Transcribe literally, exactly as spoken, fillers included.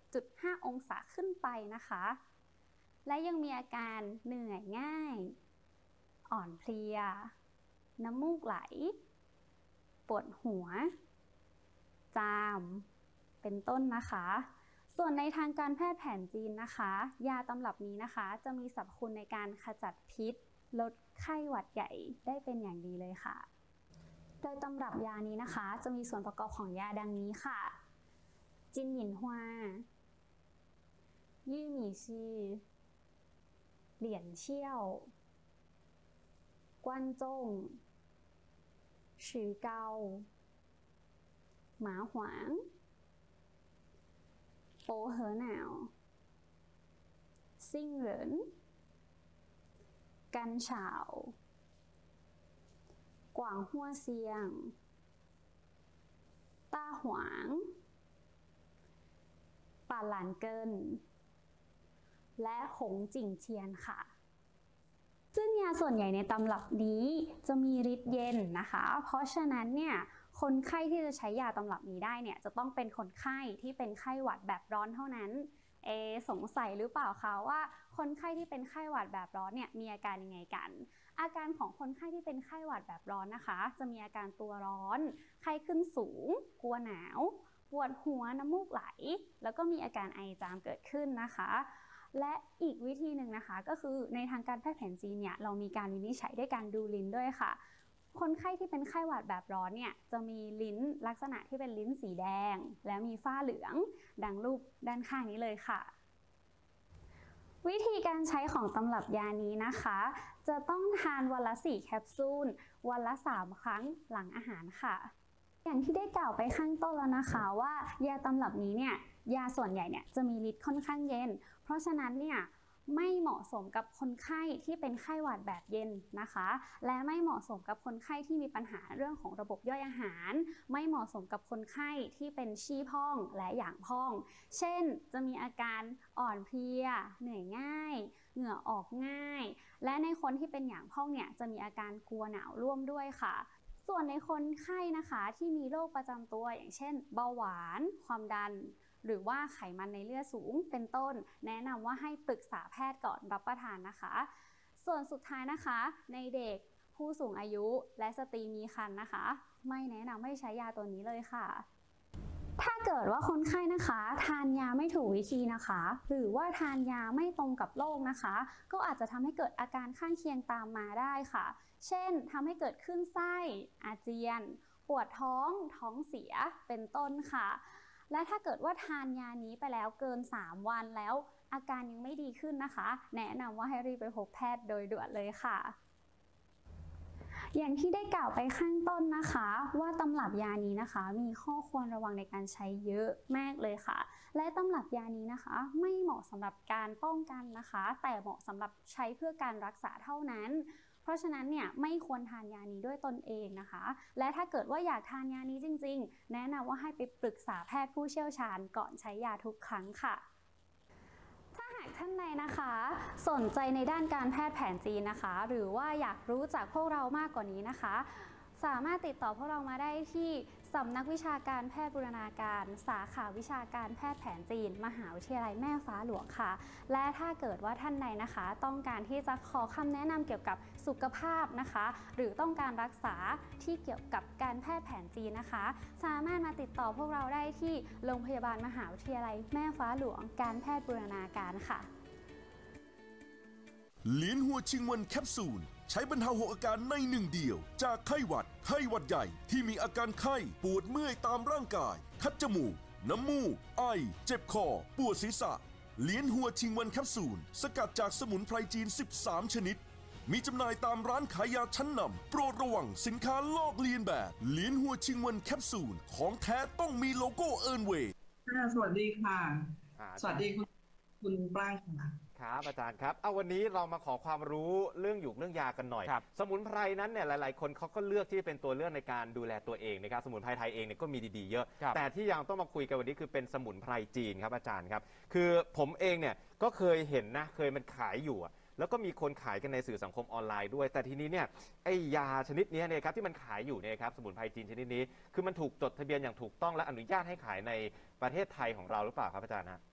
จุดห้า องศาขึ้นไปนะคะและยังมีอาการเหนื่อยง่ายอ่อนเพลียน้ำมูกไหลปวดหัวจามเป็นต้นนะคะส่วนในทางการแพทย์แผนจีนนะคะยาตำรับนี้นะคะจะมีสรรพคุณในการขจัดพิษลดไข้หวัดใหญ่ได้เป็นอย่างดีเลยค่ะโดยตำรับยานี้นะคะจะมีส่วนประกอบของยาดังนี้ค่ะจินหยินฮวายี่หมี่ชีเหรียญเชี่ยวกวนจงชือเกาหมาหวางโปเหอหนาวซิ่งเหรินกันฉาวกวางฮั่วเซียงต้าหวางป่าหลานเกินและหงจิ่งเทียนค่ะซึ่งยาส่วนใหญ่ในตำรับนี้จะมีฤทธิ์เย็นนะคะเพราะฉะนั้นเนี่ยคนไข้ที่จะใช้ยาตำรับนี้ได้เนี่ยจะต้องเป็นคนไข้ที่เป็นไข้หวัดแบบร้อนเท่านั้นเอสงสัยหรือเปล่าคะว่าคนไข้ที่เป็นไข้หวัดแบบร้อนเนี่ยมีอาการยังไงกันอาการของคนไข้ที่เป็นไข้หวัดแบบร้อนนะคะจะมีอาการตัวร้อนไข้ขึ้นสูงกลัวหนาวปวดหัวน้ำมูกไหลแล้วก็มีอาการไอจามเกิดขึ้นนะคะและอีกวิธีหนึ่งนะคะก็คือในทางการแพทย์แผนจีนเนี่ยเรามีการวินิจฉัยด้วยการดูลิ้นด้วยค่ะคนไข้ที่เป็นไข้หวัดแบบร้อนเนี่ยจะมีลิ้นลักษณะที่เป็นลิ้นสีแดงและมีฝ้าเหลืองดังรูปด้านข้างนี้เลยค่ะวิธีการใช้ของตำรับยานี้นะคะจะต้องทานวันละสี่แคปซูลวันละสามครั้งหลังอาหารค่ะอย่างที่ได้กล่าวไปข้างต้นแล้วนะคะว่ายาตำรับนี้เนี่ยยาส่วนใหญ่เนี่ยจะมีฤทธิ์ค่อนข้างเย็นเพราะฉะนั้นเนี่ยไม่เหมาะสมกับคนไข้ที่เป็นไข้หวัดแบบเย็นนะคะและไม่เหมาะสมกับคนไข้ที่มีปัญหาเรื่องของระบบย่อยอาหารไม่เหมาะสมกับคนไข้ที่เป็นชี่พองและหยางพองเช่นจะมีอาการอ่อนเพลียเหนื่อยง่ายเหงื่อออกง่ายและในคนที่เป็นหยางพองเนี่ยจะมีอาการกลัวหนาวร่วมด้วยค่ะส่วนในคนไข้นะคะที่มีโรคประจำตัวอย่างเช่นเบาหวานความดันหรือว่าไขมันในเลือดสูงเป็นต้นแนะนำว่าให้ปรึกษาแพทย์ก่อนรับประทานนะคะส่วนสุดท้ายนะคะในเด็กผู้สูงอายุและสตรีมีครรภ์นะคะไม่แนะนำให้ใช้ยาตัวนี้เลยค่ะถ้าเกิดว่าคนไข้นะคะทานยาไม่ถูกวิธีนะคะหรือว่าทานยาไม่ตรงกับโรคนะคะก็อาจจะทำให้เกิดอาการข้างเคียงตามมาได้ค่ะเช่นทำให้เกิดคลื่นไส้อาเจียนปวดท้องท้องเสียเป็นต้นค่ะและถ้าเกิดว่าทานยานี้ไปแล้วเกินสามวันแล้วอาการยังไม่ดีขึ้นนะคะแนะนำว่าให้รีบไปพบแพทย์โดยด่วนเลยค่ะอย่างที่ได้กล่าวไปข้างต้นนะคะว่าตำรับยานี้นะคะมีข้อควรระวังในการใช้เยอะมากเลยค่ะและตำรับยานี้นะคะไม่เหมาะสำหรับการป้องกันนะคะแต่เหมาะสำหรับใช้เพื่อการรักษาเท่านั้นเพราะฉะนั้นเนี่ยไม่ควรทานยานี้ด้วยตนเองนะคะและถ้าเกิดว่าอยากทานยานี้จริงๆแนะนำว่าให้ไปปรึกษาแพทย์ผู้เชี่ยวชาญก่อนใช้ยาทุกครั้งค่ะถ้าหากท่านใดนะคะสนใจในด้านการแพทย์แผนจีนนะคะหรือว่าอยากรู้จักพวกเรามากกว่านี้นะคะสามารถติดต่อพวกเรามาได้ที่สำนักวิชาการแพทย์บูรณาการสาขาวิชาการแพทย์แผนจีนมหาวิทยาลัยแม่ฟ้าหลวงค่ะและถ้าเกิดว่าท่านใดนะคะต้องการที่จะขอคำแนะนำเกี่ยวกับสุขภาพนะคะหรือต้องการรักษาที่เกี่ยวกับการแพทย์แผนจีนนะคะสามารถมาติดต่อพวกเราได้ที่โรงพยาบาลมหาวิทยาลัยแม่ฟ้าหลวงการแพทย์บูรณาการค่ะเหลียนหัวชิงวันแคปซูลใช้บรรเทาหกอาการในหนึ่งเดียวจากไข้หวัดไข้หวัดใหญ่ที่มีอาการไข้ปวดเมื่อยตามร่างกายคัดจมูกน้ำมูกไอเจ็บคอปวดศีรษะเหลียนหัวชิงวันแคปซูลสกัดจากสมุนไพรจีนสิบสามชนิดมีจำหน่ายตามร้านขายยาชั้นนำโปรดระวังสินค้าลอกเลียนแบบเหลียนหัวชิงวันแคปซูลของแท้ต้องมีโลโก้เอิร์นเวย์สวัสดีค่ะสวัสดีคุณคุณปรางค่ะครับอาจารย์ครับเอาวันนี้เรามาขอความรู้เรื่องหยุกเรื่องยากันหน่อยสมุนไพรนั้นเนี่ยหลายๆคนเขาก็เลือกที่เป็นตัวเลือกในการดูแลตัวเองนะครับสมุนไพรไทยเองเนี่ยก็มีดีๆเยอะแต่ที่ยังต้องมาคุยกันวันนี้คือเป็นสมุนไพรจีนครับอาจารย์ครับคือผมเองเนี่ยก็เคยเห็นนะเคยมันขายอยู่แล้วก็มีคนขายกันในสื่อสังคมออนไลน์ด้วยแต่ทีนี้เนี่ยไอ้ยาชนิดนี้เนี่ยครับที่มันขายอยู่เนี่ยครับสมุนไพรจีนชนิดนี้คือมันถูกจดทะเบียนอย่างถูกต้องและอนุญาตให้ขายในประเทศไทยของเราหรือเปล่าครับอาจารย์ฮะ